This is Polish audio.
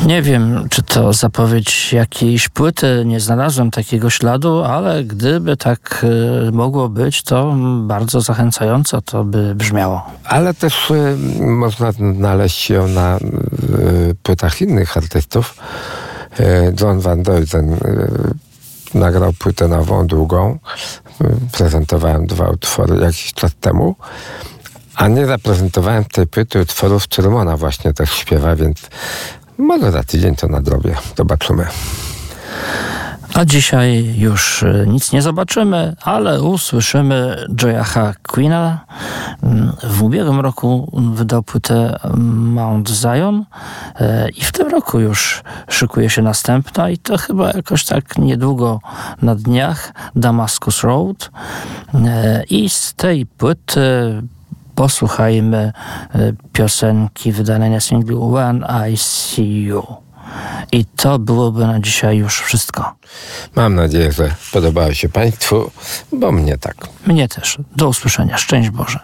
Nie wiem, czy to zapowiedź jakiejś płyty, nie znalazłem takiego śladu, ale gdyby tak mogło być, to bardzo zachęcająco to by brzmiało. Ale też można znaleźć ją na płytach innych artystów. John Van Duysen nagrał płytę nową, długą. Prezentowałem 2 utwory jakiś czas temu. A nie zaprezentowałem tej płyty utworów, w którym ona właśnie też śpiewa, więc może za tydzień to nadrobię. Zobaczymy. A dzisiaj już nic nie zobaczymy, ale usłyszymy Joacha Queena. W ubiegłym roku wydał płytę Mount Zion i w tym roku już szykuje się następna i to chyba jakoś tak niedługo na dniach Damascus Road. I z tej płyty posłuchajmy piosenki wydanej na singlu When I See You. I to byłoby na dzisiaj już wszystko. Mam nadzieję, że podobało się Państwu, bo mnie tak. Mnie też. Do usłyszenia. Szczęść Boże.